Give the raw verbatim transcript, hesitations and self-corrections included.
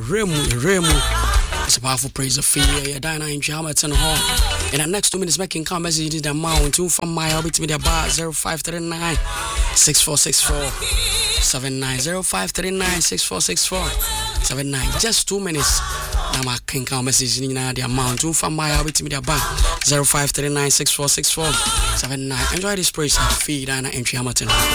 Remu, Remu. It's a powerful praise of fear. Diana in Hamilton Hall. In the next two minutes, making come message the amount to from my hobby to me the bar zero five three nine six four six four seven nine zero five three nine six four six four seven nine. Just two minutes. Now my king come message in the amount to from my hobby to me the bar zero five three nine six four six four seven nine. Enjoy this praise of fear. Diana in Hamilton.